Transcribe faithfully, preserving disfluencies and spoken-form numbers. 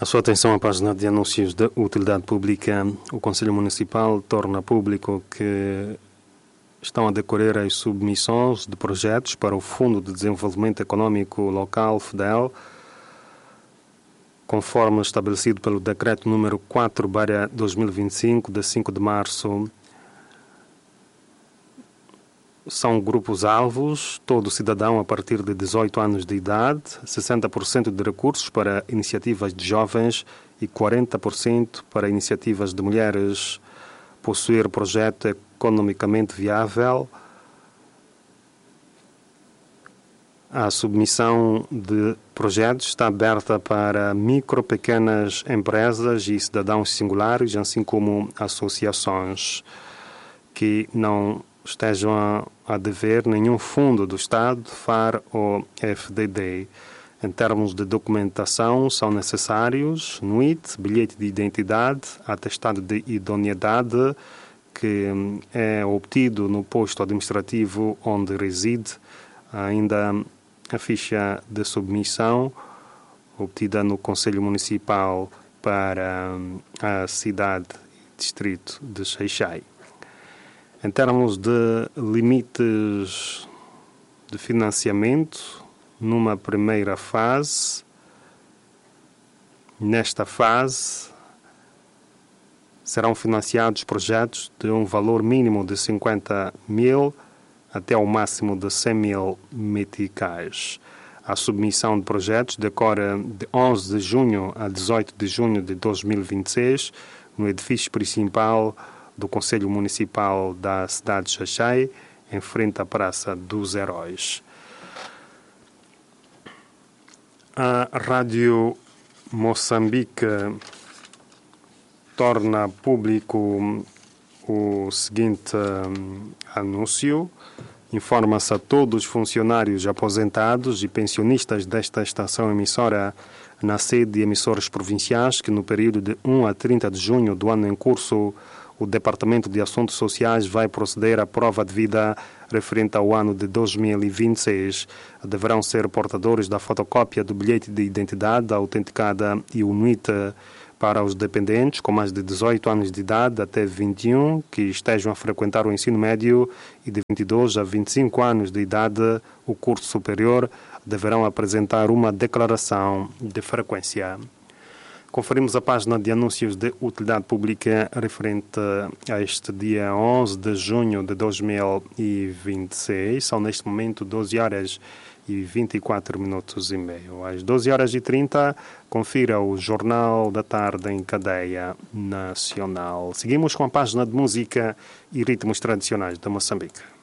A sua atenção à página de anúncios da utilidade pública. O Conselho Municipal torna público que estão a decorrer as submissões de projetos para o Fundo de Desenvolvimento Econômico Local, FDEL, conforme estabelecido pelo Decreto número quatro barra dois mil e vinte e cinco, de cinco de março. São grupos-alvos, todo cidadão a partir de dezoito anos de idade, sessenta por cento de recursos para iniciativas de jovens e quarenta por cento para iniciativas de mulheres. Possuir projeto economicamente viável. A submissão de projetos está aberta para micro, pequenas empresas e cidadãos singulares, assim como associações que não estejam a, a dever nenhum fundo do Estado, F A R ou F D D. Em termos de documentação, são necessários N U I T, bilhete de identidade, atestado de idoneidade, que é obtido no posto administrativo onde reside, ainda a ficha de submissão, obtida no Conselho Municipal para a cidade e distrito de Xai-Xai. Em termos de limites de financiamento, numa primeira fase, nesta fase, serão financiados projetos de um valor mínimo de cinquenta mil até ao máximo de cem mil meticais. A submissão de projetos decorre de onze de junho a dezoito de junho de dois mil e vinte e seis no edifício principal do Conselho Municipal da cidade de Xai-Xai, em frente à Praça dos Heróis. A Rádio Moçambique torna público o seguinte um, anúncio. Informa-se a todos os funcionários aposentados e pensionistas desta estação emissora na sede de emissoras provinciais que no período de primeiro a trinta de junho do ano em curso o Departamento de Assuntos Sociais vai proceder à prova de vida referente ao ano de dois mil e vinte e seis. Deverão ser portadores da fotocópia do bilhete de identidade autenticada e o N U I T para os dependentes com mais de dezoito anos de idade até vinte e um que estejam a frequentar o ensino médio e de vinte e dois a vinte e cinco anos de idade o curso superior deverão apresentar uma declaração de frequência. Conferimos a página de anúncios de utilidade pública referente a este dia onze de junho de dois mil e vinte e seis. São neste momento doze horas e vinte e quatro minutos e meio. Às doze horas e trinta, confira o Jornal da Tarde em cadeia nacional. Seguimos com a página de música e ritmos tradicionais de Moçambique.